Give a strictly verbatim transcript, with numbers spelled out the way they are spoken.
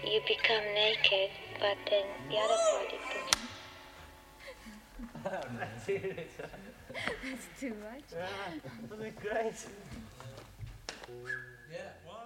you become naked, but then the other party puts. That's it. That's too much. Yeah, that'd be great. Yeah, one.